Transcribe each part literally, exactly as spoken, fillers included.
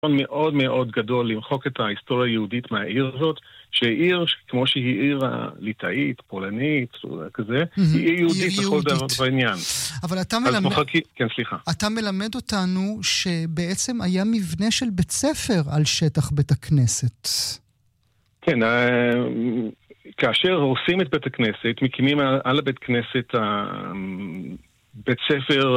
מאוד מאוד גדול למחוק את ההיסטוריה היהודית מהעיר הזאת, שעיר, כמו שהיא עיר ליטאית, פולנית, כזה, היא עיר יהודית לכל דבר בעניין. אבל אתה מלמד... כן, סליחה. אתה מלמד אותנו שבעצם היה מבנה של בית ספר על שטח בית הכנסת. כן, כאשר עושים את בית הכנסת, מקימים על הבית כנסת בית ספר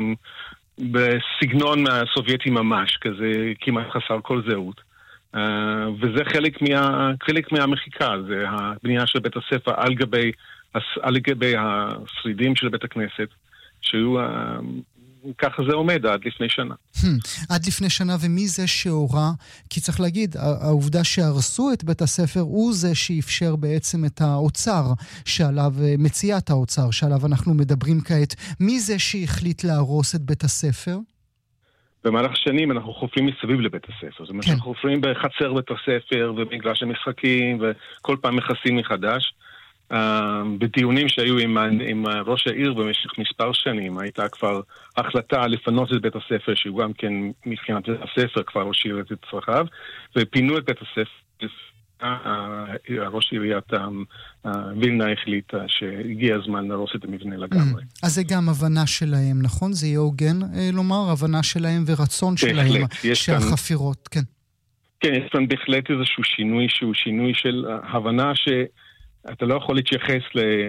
בסגנון הסובייטי ממש, כזה כמעט חסר כל זהות. Uh, וזה חלק, מה, חלק מהמחיקה, זה הבנייה של בית הספר על גבי, על גבי השרידים של בית הכנסת, שהוא, uh, ככה זה עומד עד לפני שנה. עד לפני שנה, ומי זה שהורה? כי צריך להגיד, העובדה שהרסו את בית הספר, הוא זה שאפשר בעצם את האוצר, שעליו, מציאת האוצר, שעליו אנחנו מדברים כעת. מי זה שהחליט להרוס את בית הספר? במהלך שנים אנחנו חופרים מסביב לבית הספר. זאת אומרת, כן. אנחנו חופרים בחצר בית הספר ובמגרש המשחקים, וכל פעם מכסים מחדש. Uh, בדיונים שהיו עם, עם ראש העיר במשך מספר שנים, הייתה כבר החלטה לפנות את בית הספר, שהוא גם כן מבחינת בית הספר כבר הושאיר את צרכיו, ופינו את בית הספר. ראש עיריית וילנה החליטה שהגיע הזמן להרוס את המבנה לגמרי. אז זה גם הבנה שלהם, נכון? זה יהיה הוגן לומר, הבנה שלהם ורצון שלהם שהחפירות, כן. כן, יש כאן בהחלט איזשהו שינוי שהוא שינוי של הבנה שאתה לא יכול להתייחס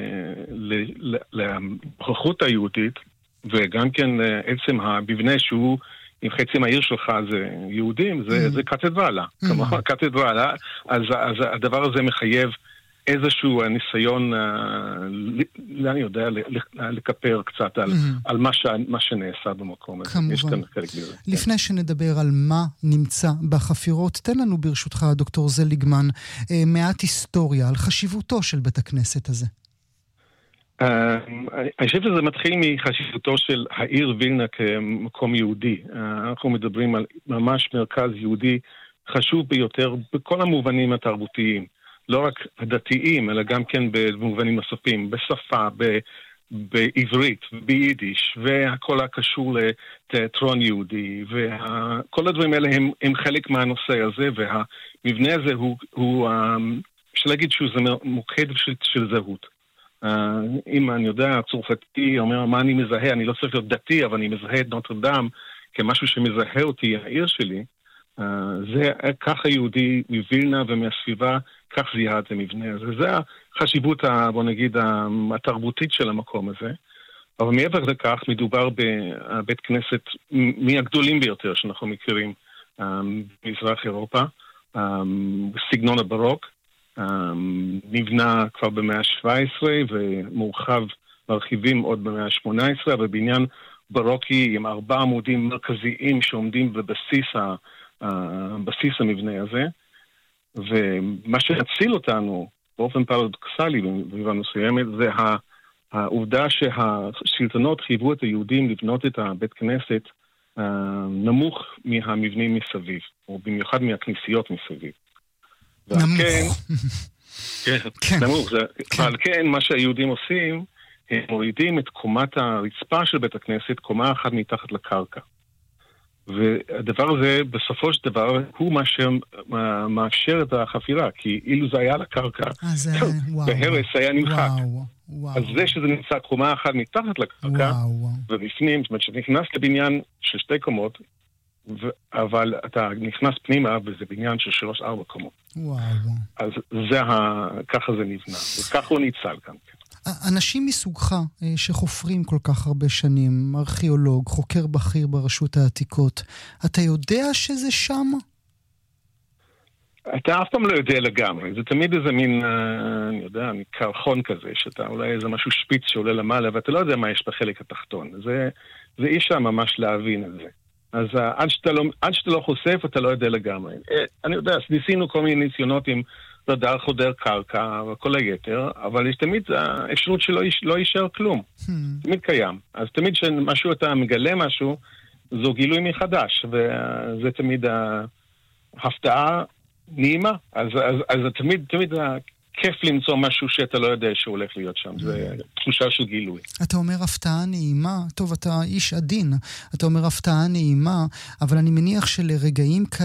לפרחות היהודית, וגם כן עצם המבנה שהוא אם חצי מהעיר שלך זה יהודים, זה, זה קתדרלה. כלומר, קתדרלה, אז, אז הדבר הזה מחייב איזשהו ניסיון, אני יודע, לקפר קצת על, על מה, ש, מה שנעשה במקום הזה. יש כאן חלק בזה. לפני שנדבר על מה נמצא בחפירות, תן לנו ברשותך, דוקטור זליגמן, מעט היסטוריה על חשיבותו של בית הכנסת הזה. Uh, אני חושב שזה מתחיל מחשיבותו של העיר וילנה כמקום יהודי. Uh, אנחנו מדברים על ממש מרכז יהודי חשוב ביותר בכל המובנים התרבותיים. לא רק הדתיים, אלא גם כן במובנים נוספים, בשפה, ב- בעברית, ביידיש, והכל הקשור לתיאטרון יהודי, וכל הדברים האלה הם, הם חלק מהנושא הזה, והמבנה הזה הוא, הוא אפשר להגיד שהוא מוקד של, של זהות. Uh, אם אני יודע, הצורפתי אומר מה אני מזהה, אני לא צריך להיות דתי, אבל אני מזהה את נוטרדם כמשהו שמזהה אותי, העיר שלי. uh, זה ככה יהודי מווילנה ומהסביבה, כך זיהה את המבנה הזה. זה החשיבות, בוא נגיד, התרבותית של המקום הזה. אבל מעבר לכך, מדובר בבית כנסת מהגדולים ביותר שאנחנו מכירים uh, במזרח אירופה, uh, בסגנון הברוק, נבנה כבר במאה ה-שבע עשרה ומורחב מרחיבים עוד במאה ה-שמונה עשרה, אבל בניין ברוקי עם ארבע עמודים מרכזיים שעומדים בבסיס בסיס המבנה הזה. ומה שהציל אותנו באופן פרדוקסלי במובן מסוימת זה העובדה שהשלטונות חייבו את היהודים לבנות את הבית כנסת נמוך מהמבנים מסביב, או במיוחד מהכנסיות מסביב. נמוך. כן, נמוך. ועל כן, מה שהיהודים עושים, הם מורידים את קומת הרצפה של בית הכנסת, קומה אחת מתחת לקרקע. והדבר הזה, בסופו של דבר, הוא מה שמאפשר את החפירה, כי אילו זה היה לקרקע, בהרס היה נמחק. אז זה שזה נמצא קומה אחת מתחת לקרקע, ובפנים, זאת אומרת, שנכנס לבניין של שתי קומות, ו- אבל אתה נכנס פנימה וזה בניין של שלוש ארבע קומות. וואו. אז זה ה... ככה זה נבנה, וככה הוא ניצל כאן. אנשים מסוגך שחופרים כל כך הרבה שנים, ארכיאולוג, חוקר בכיר ברשות העתיקות, אתה יודע שזה שם? אתה אף פעם לא יודע לגמרי, זה תמיד איזה מין, אני יודע, קרחון כזה, שאתה אולי איזה משהו שפיץ שעולה למעלה, ואתה לא יודע מה יש בחלק התחתון. זה, זה אי שם ממש להבין את זה. אז uh, עד, שאתה לא, עד שאתה לא חושף, אתה לא יודע לגמרי. Uh, אני יודע, ניסינו כל מיני ניסיונות עם רדאר חודר קרקע וכל היתר, אבל יש תמיד האפשרות שלא יש, לא יישאר כלום. Hmm. תמיד קיים. אז תמיד שמשהו אתה מגלה משהו, זו גילוי מחדש, וזה תמיד ההפתעה נעימה. אז, אז, אז תמיד, תמיד כיף למצוא משהו שאתה לא יודע שהוא הולך להיות שם. זה תחושה של גילוי. אתה אומר הפתעה נעימה, טוב, אתה איש עדין, אתה אומר הפתעה נעימה, אבל אני מניח שלרגעים כאלה,